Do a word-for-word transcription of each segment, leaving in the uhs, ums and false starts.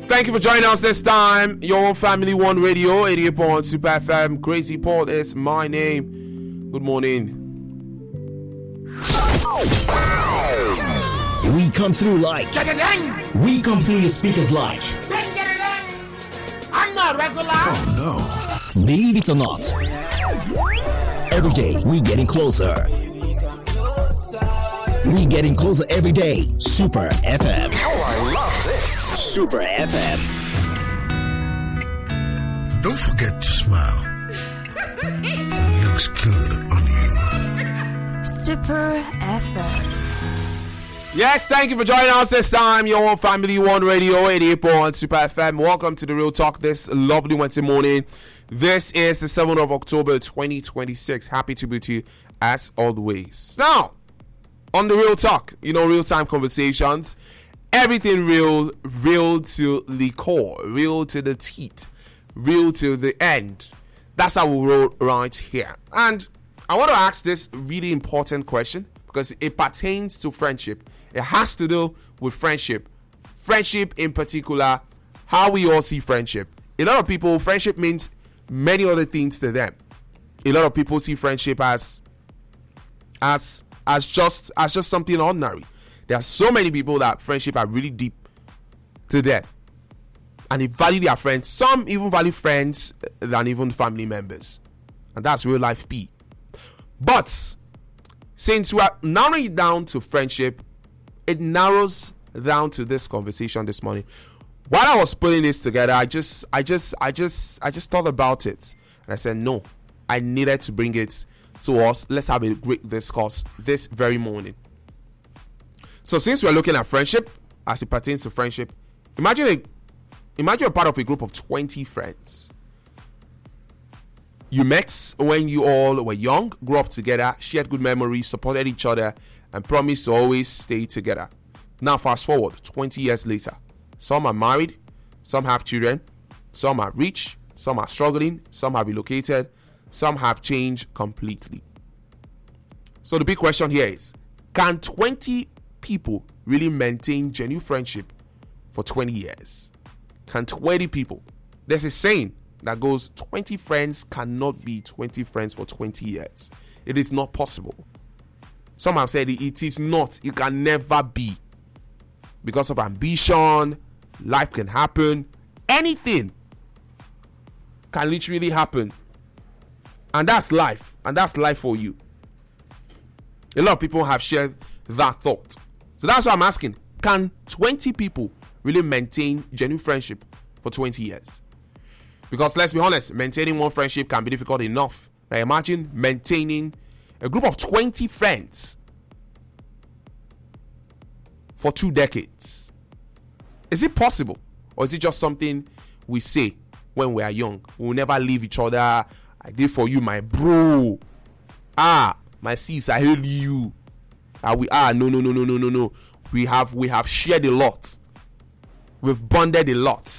Thank you for joining us this time. Your Family One Radio, eighty-eight point one Super F M. Crazy Paul is my name. Good morning. We come through like. We come through your speakers like. I'm not regular. Oh no. Believe it or not, every day we getting closer. We getting closer every day. Super F M. Oh, I love this. Super F M. Don't forget to smile. It looks good on you. Super F M. Yes, thank you for joining us this time. Your Family One Radio, eighty-eight point one Super F M. Welcome to the Real Talk this lovely Wednesday morning. This is the seventh of October, twenty twenty-six. Happy to be with you as always. Now, on the Real Talk, you know, real-time conversations, everything real, real to the core, real to the teeth, real to the end. That's how we roll right here. And I want to ask this really important question because it pertains to friendship. It has to do with friendship. Friendship in particular, how we all see friendship. A lot of people, friendship means many other things to them. A lot of people see friendship as as as just as just something ordinary. There are so many people that friendship are really deep to them, and they value their friends. Some even value friends than even family members, and that's real life P. But since we are narrowing it down to friendship, it narrows down to this conversation this morning. While I was putting this together, I just, I just, I just, I just thought about it, and I said, no, I needed to bring it to us. Let's have a great discourse this very morning. So since we're looking at friendship as it pertains to friendship, imagine a imagine you're part of a group of twenty friends. You met when you all were young, grew up together, shared good memories, supported each other, and promised to always stay together. Now fast forward twenty years later. Some are married, some have children, some are rich, some are struggling, some have relocated, some have changed completely. So the big question here is, can twenty people really maintain genuine friendship for twenty years? Can twenty people? There's a saying that goes, twenty friends cannot be twenty friends for twenty years. It is not possible. Some have said it is not. It can never be. Because of ambition, life can happen. Anything can literally happen. And that's life. And that's life for you. A lot of people have shared that thought. So that's why I'm asking, can twenty people really maintain genuine friendship for twenty years? Because let's be honest, maintaining one friendship can be difficult enough. Now imagine maintaining a group of twenty friends for two decades. Is it possible? Or is it just something we say when we are young? We'll never leave each other. I did for you, my bro. Ah, my sis, I heard you. Ah, we are no, no, no, no, no, no, no. We have we have shared a lot. We've bonded a lot.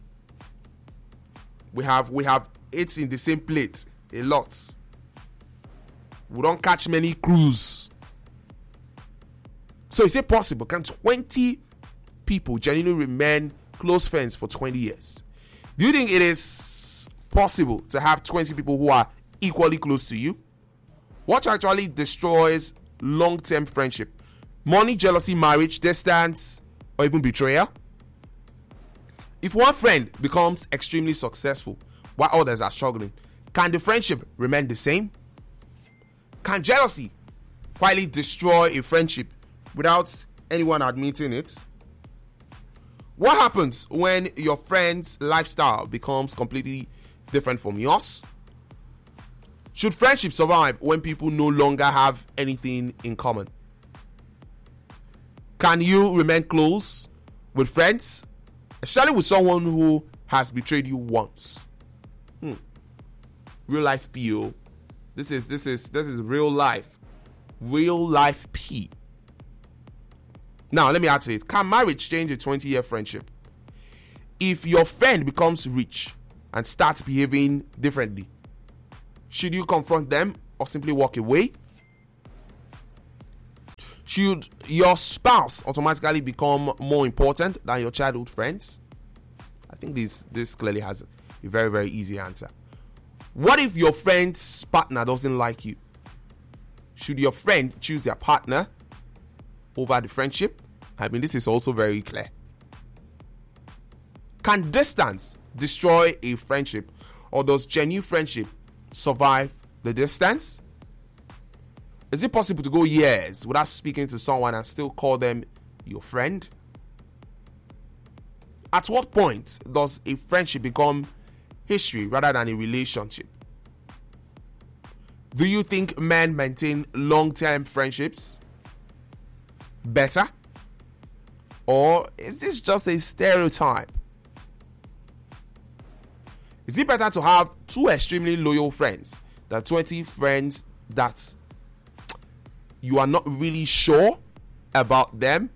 We have we have ate in the same plate a lot. We don't catch many crews. So is it possible? Can twenty people genuinely remain close friends for twenty years? Do you think it is possible to have twenty people who are equally close to you? What actually destroys long-term friendship? Money, jealousy, marriage, distance, or even betrayal? If one friend becomes extremely successful while others are struggling, can the friendship remain the same? Can jealousy quietly destroy a friendship without anyone admitting it? What happens when your friend's lifestyle becomes completely different from yours? Should friendship survive when people no longer have anything in common? Can you remain close with friends, especially with someone who has betrayed you once? Hmm. Real life P O. This is this is this is real life. Real life P. Now let me ask you, can marriage change a twenty-year friendship? If your friend becomes rich and starts behaving differently, should you confront them or simply walk away? Should your spouse automatically become more important than your childhood friends? I think this this clearly has a very, very easy answer. What if your friend's partner doesn't like you? Should your friend choose their partner over the friendship? I mean, this is also very clear. Can distance destroy a friendship, or does genuine friendship survive the distance? Is it possible to go years without speaking to someone and still call them your friend? At what point does a friendship become history rather than a relationship? Do you think men maintain long-term friendships better? Or is this just a stereotype? Is it better to have two extremely loyal friends than twenty friends that you are not really sure about them?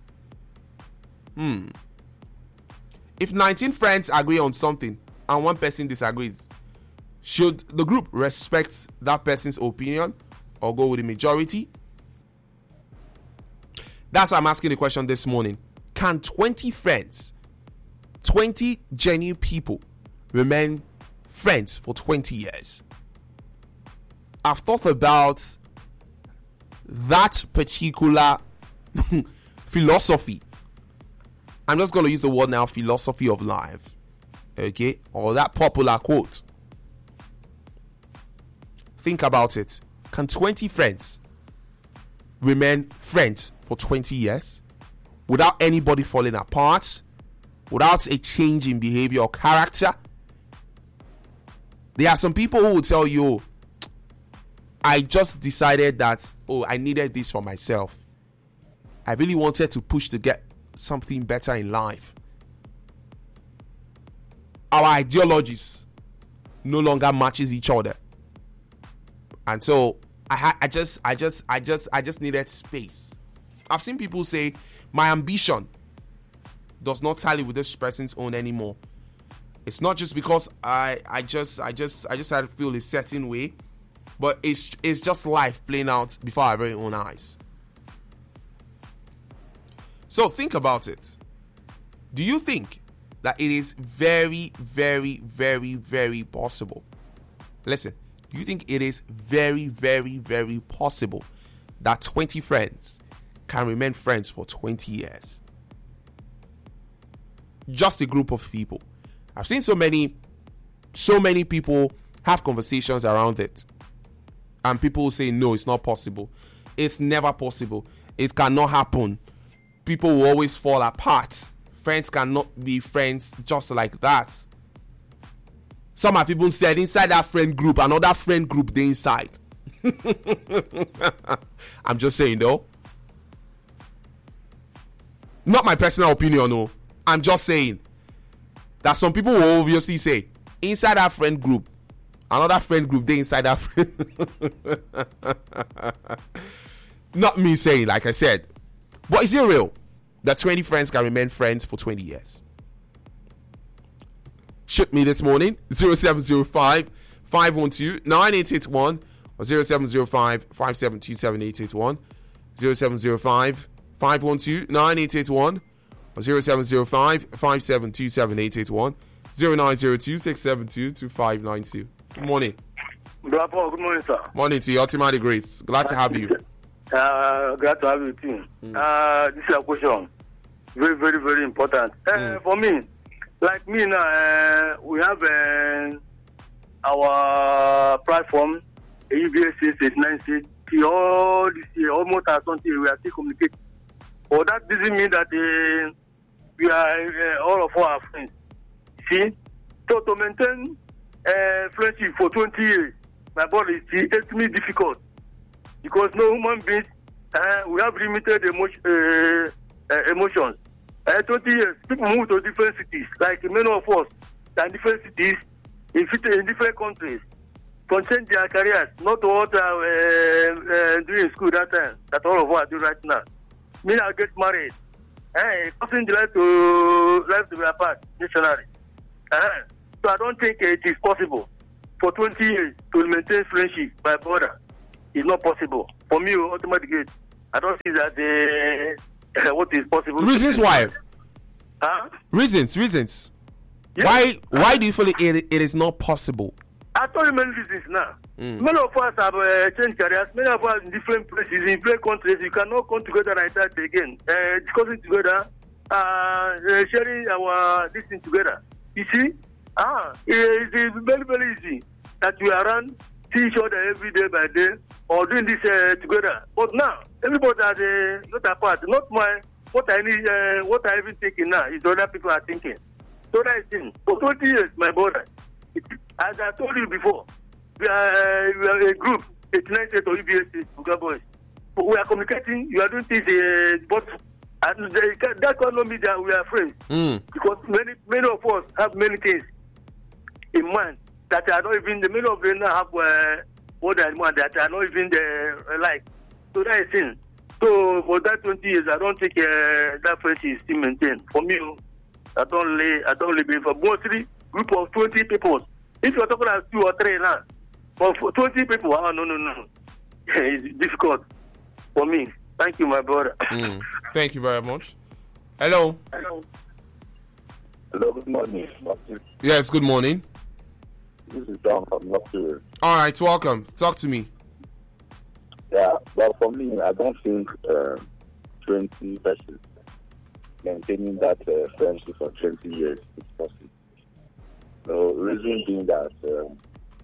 Hmm. If nineteen friends agree on something and one person disagrees, should the group respect that person's opinion or go with the majority? That's why I'm asking the question this morning. Can twenty friends, twenty genuine people, remain friends for twenty years? I've thought about that particular philosophy. I'm just going to use the word now, philosophy of life. Okay? Or that popular quote. Think about it. Can twenty friends remain friends for twenty years without anybody falling apart, without a change in behavior or character? There are some people who will tell you, I just decided that, oh, I needed this for myself. I really wanted to push to get something better in life. Our ideologies no longer matches each other. And so I ha- I just I just I just I just needed space. I've seen people say my ambition does not tally with this person's own anymore. It's not just because I I just I just I just had to feel a certain way, but it's it's just life playing out before our very own eyes. So think about it. Do you think that it is very, very, very, very possible? Listen, do you think it is very, very, very possible that twenty friends can remain friends for twenty years? Just a group of people. I've seen so many, so many people have conversations around it. And people say, no, it's not possible. It's never possible. It cannot happen. People will always fall apart. Friends cannot be friends just like that. Some have even said inside that friend group, another friend group they inside. I'm just saying though. Not my personal opinion, no. I'm just saying that some people will obviously say inside that friend group, another friend group they inside that friend. Not me saying, like I said. But is it real that twenty friends can remain friends for twenty years? Shoot me this morning, zero seven zero five, five one two, nine eight eight one or zero seven zero five, five seven two seven, eight eight one, zero seven zero five, five one two, nine eight eight one or zero seven zero five, five seven two seven, eight eight one, zero nine zero two, six seven two, two five nine two. Good morning. Good morning, sir. Morning to you, Ultimate Grace. Glad to have you. Uh, glad to have you, team. Mm. Uh, this is a question. Very, very, very important. Uh, mm. For me, like me now, uh, we have uh, our platform, U B S C, nine C, all this year, almost as something we are still communicating. But that doesn't mean that uh, we are uh, all of our friends. See? So to maintain uh, friendship for twenty years, my body is extremely difficult. Because no human beings, uh, we have limited emotion, uh, uh, emotions. Uh, twenty years, people move to different cities, like many of us, in different cities, in, in different countries, to change their careers, not what uh, uh, doing in school that time, that all of us are doing right now. Me, I get married. Uh, causing the life to, life to be apart, missionary. Uh, so I don't think it is possible for twenty years to maintain friendship by brother. It's not possible. For me, ultimately, I don't see that uh, what is possible. Reasons why? Huh? Reasons, reasons. Yes. Why Why do you feel it, it is not possible? I told you many reasons now. Mm. Many of us have uh, changed careers. Many of us in different places, in different countries. You cannot come together like that again. Uh, discussing together, uh, uh, sharing our this thing together. You see, ah, it is very very easy that we are around, see each other every day by day, or doing this uh, together. But now everybody has uh, not apart. Not my what I need. Uh, what I even thinking now is other people are thinking. So that is thing. For twenty years, my brother. It, as I told you before, we are, uh, we are a group, eighty-nine state or U B S Buga boys. But we are communicating, you are doing things, uh, but and they, that cannot mean that we are friends. Mm. Because many many of us have many things in mind that are not even, the many of them now have uh, more than one that are not even uh, like. So that is thing. So for that twenty years, I don't think uh, that friendship is still maintained. For me, I don't lay, I don't live for mostly group of twenty people. If you're talking about two or three now, but for twenty people, oh, no, no, no. It's difficult for me. Thank you, my brother. Mm. Thank you very much. Hello. Hello. Hello, good morning. Yes, good morning. This is John from North. All right, welcome. Talk to me. Yeah, but for me, I don't think uh, twenty versus maintaining that uh, friendship for twenty years is possible. So, reason being that um,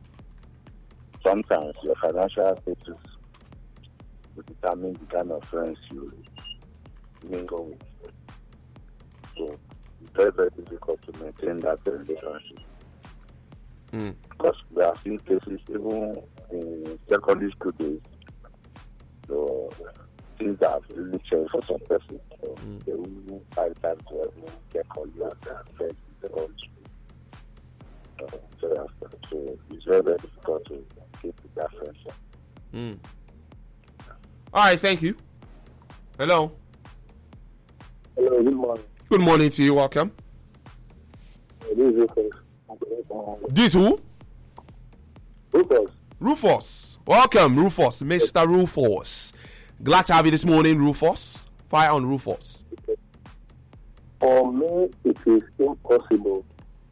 sometimes your financial status will determine the kind of friends you mingle with. So, it's very, very difficult to maintain that uh, relationship. Mm. Because we have seen cases even in secondary school days. So, things that have really changed for some persons. So, Mm. they will find time to even get call you as their friends in secondary school. Uh, so, so it's very, very difficult to keep with that friendship. Mm. All right, thank you. Hello. Hello, good morning. Good morning to you. Welcome. Uh, this is Rufus. This who? Rufus. Rufus. Welcome, Rufus. Mister Rufus. Glad to have you this morning, Rufus. Fire on Rufus. For me, it is impossible.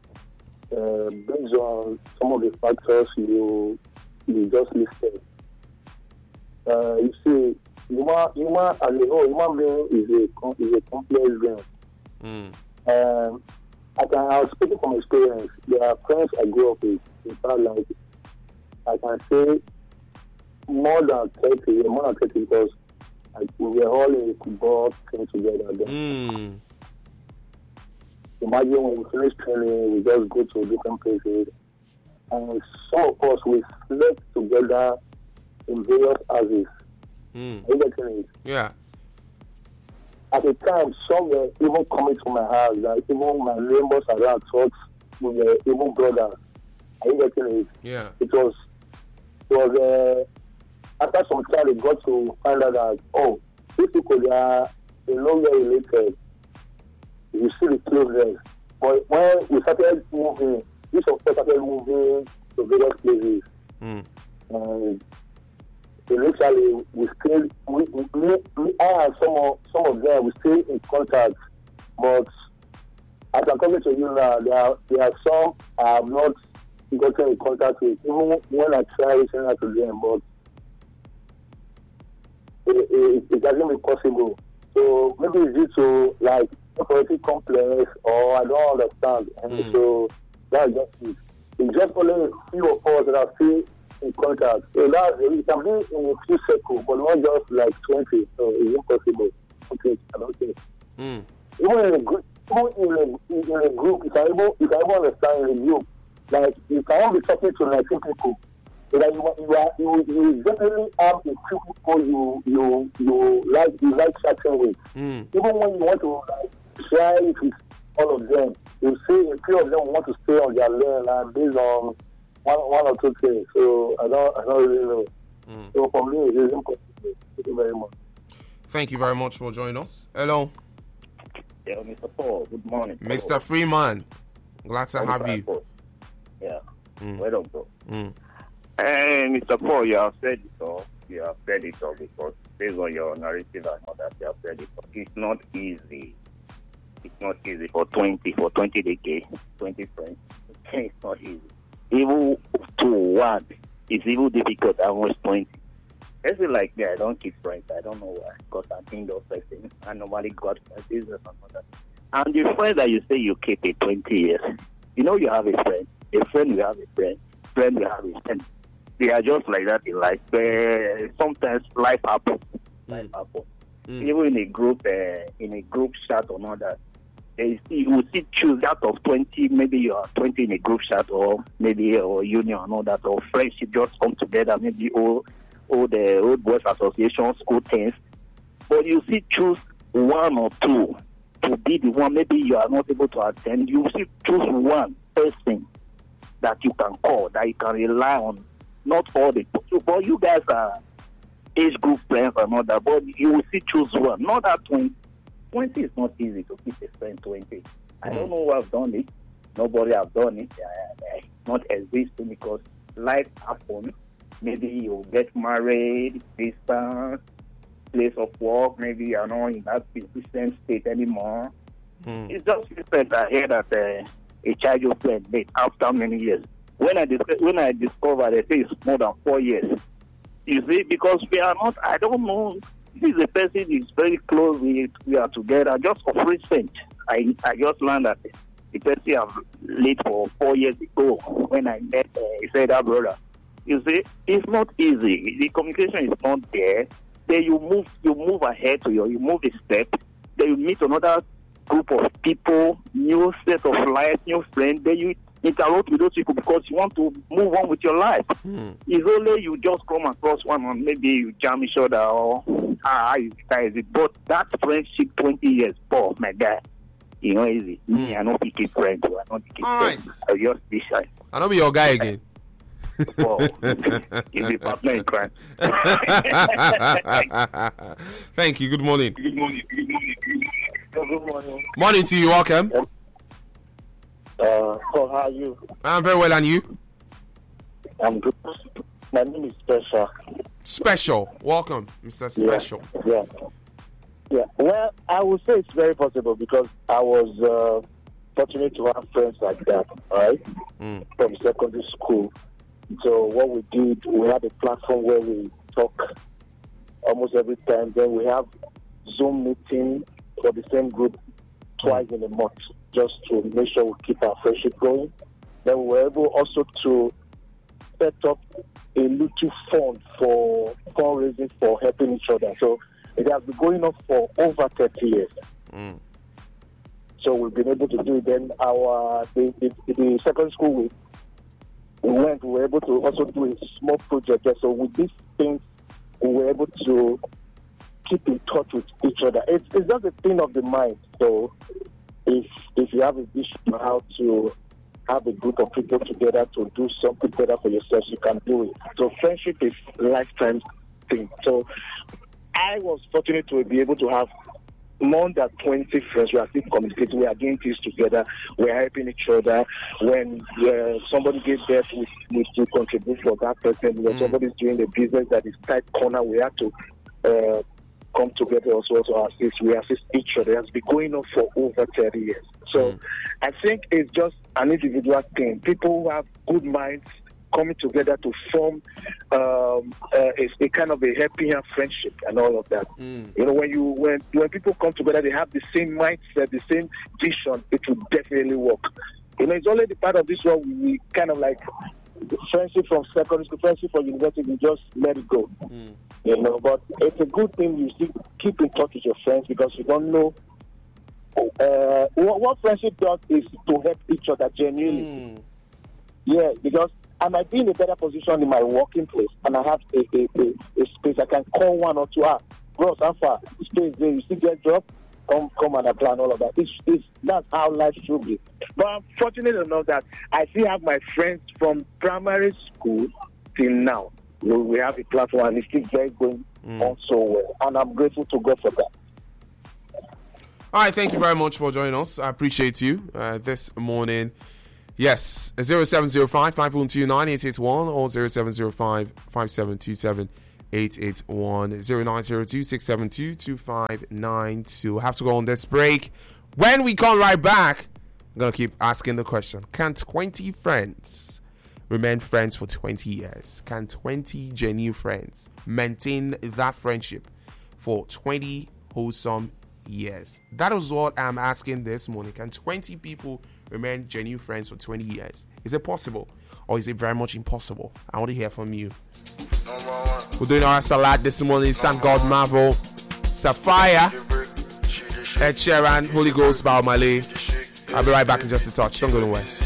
Uh, based on some of the factors you you just listed. Uh, you see, human, human as a whole, human being is a is a complex being. Mm. Um, I can I was speaking from experience. There are friends I grew up with. In fact, like I can say more than thirty, more than thirty, because like, we were all in a football team together. Then. Mm. Imagine when we finish training, we just go to different places. And some of us, we slept together in various houses. Mm. Are you getting it? Yeah. At the time, some were even coming to my house. Like even my neighbors around thought we were even brothers. Are you getting it? Yeah. It was, it was uh, after some time, they got to find out that, oh, these people, they are in no way related. You see the closeness. But when we started moving, each of us started moving to various places. Mm. And initially, we still, we, we, we, I and some of, some of them, we stay in contact. But as I'm talking to you now, there are, there are some I have not gotten in contact with, even when I try reaching out to them, but it, it, it doesn't be possible. So maybe it's due to, like, authority complex, or I don't understand. And Mm. so that's just it. It's just only a few of us that are still in contact. So that's it can be in a few circles, but not just like twenty. So it's impossible. Okay, I don't think. Mm. Even in a group, even in a, in a group, you can even you can even understand in a group. Like you cannot be talking to nineteen people. So that you you are you, you definitely have a few people you you you like you like chatting with. Mm. Even when you want to like share it with all of them, you see a few of them want to stay on their lane and based on one one or two things. So I don't I don't really know. Mm. So for me, it is impossible. Thank you very much. Thank you very much for joining us. Hello, Yeah, Mister Paul. Good morning, Paul. Mister Freeman. Glad to have you. Paul. Yeah. Mm. Well done, bro. Mm. And Mister Paul, you have said it all. You have said it all because based on your narrative and all that, you have said it all. It's not easy. It's not easy for twenty, for twenty decades, twenty friends. It's not easy. Even to one, it's even difficult almost twenty. I feel like me, I don't keep friends. I don't know why. Because I'm indoor person. I normally go out for business and all that. And the friend that you say you keep in twenty years, you know you have a friend. A friend will have a friend. Friend will have a friend. They are just like that in life. But sometimes life happens. Life mm. happens. Mm. Even in a group, uh, in a group chat or not that, they see, you will see choose out of twenty. Maybe you are twenty in a group chat, or maybe or union and all that, or friendship just come together. Maybe all all the old boys association, school things. But you see choose one or two to be the one. Maybe you are not able to attend. You see choose one person that you can call, that you can rely on. Not all the, but you guys are age group friends and all that. But you will see choose one. Not that twenty. twenty is not easy to keep a friend twenty. I don't know who have done it. Nobody have done it. Uh, not existing because life happens. Maybe you get married, distance, place of work. Maybe you're not in that same state anymore. Mm. It's just different. I hear that uh, a childhood friend made after many years. When I dis- when I discovered, they say it's more than four years. You see, because we are not. I don't know. This is a person is very close. We we are together. Just of recent, I I just learned that the person I've lived for four years ago when I met. Uh, he said, "That brother." You see, it's not easy. The communication is not there. Then you move, you move ahead to your, you move a step. Then you meet another group of people, new set of life, new friends. Then you interact with those people because you want to move on with your life. Hmm. It's only you just come across one and maybe you jam each other or ah, that is it. But that friendship, twenty years, oh my God, you know, easy. Hmm. Me, I don't pick a friend. I don't pick a friend. I just be shy. I don't be your guy again. Well, you'll be partner in crime. Thank you. Good morning. Good morning. Good morning. Good morning. Morning to you. Welcome. Uh, so how are you? I'm very well, and you? I'm good. My name is Special. Special. Welcome, Mister Special. Yeah. Yeah. Yeah. Well, I would say it's very possible because I was uh, fortunate to have friends like that, all right, mm. from secondary school. So what we did, we had a platform where we talk almost every time. Then we have Zoom meeting for the same group twice in a month, just to make sure we keep our friendship going. Then we were able also to set up a little fund for fundraising for helping each other. So it has been going on for over thirty years. Mm. So we've been able to do it. Then our the, the, the second school week, we went, we were able to also do a small project there. So with these things, we were able to keep in touch with each other. It's, it's just a thing of the mind. So if if you have a vision on how to have a group of people together to do something better for yourself, you can do it. So friendship is a lifetime thing. So I was fortunate to be able to have more than twenty friends. We are still communicating. We are doing things together. We are helping each other. When uh, somebody gives birth, we, we, we contribute for that person. When mm. somebody is doing a business that is tight corner, we have to uh, come together also to assist. We assist each other. It has been going on for over thirty years. So mm. I think it's just an individual thing. People who have good minds coming together to form um, uh, a, a kind of a happy friendship and all of that. Mm. You know, when you when when people come together, they have the same mindset, the same vision. It will definitely work. You know, it's only the part of this one we, we kind of like friendship from secondary school, friendship from university. We just let it go. Mm. You know, but it's a good thing you still keep in touch with your friends because you don't know. Uh, what, what friendship does is to help each other genuinely. Mm. Yeah, because I might be in a better position in my working place and I have a, a, a, a space. I can call one or two. Ah, bro, so far, space there. You still get job? Come, come and apply and all of that. It's, it's, that's how life should be. But I'm fortunate enough that I still have my friends from primary school till now. We, we have a platform and it's still very going mm. on so well. And I'm grateful to God for that. All right, thank you very much for joining us. I appreciate you uh, this morning. Yes, zero seven zero five, five one two, nine eight eight one or zero seven zero five, five seven two seven, eight eight one, zero nine zero two, six seven two, two five nine two. I have to go on this break. When we come right back, I'm going to keep asking the question. Can twenty friends remain friends for twenty years? Can twenty genuine friends maintain that friendship for twenty wholesome years? That is what I'm asking this morning. Can twenty people remain genuine friends for twenty years? Is it possible? Or is it very much impossible? I want to hear from you. We're doing our salad this morning. Sun God Marvel, Sapphire, Ed Sheeran, Holy Ghost, Bow Malay. I'll be right back in just a touch. Don't go nowhere.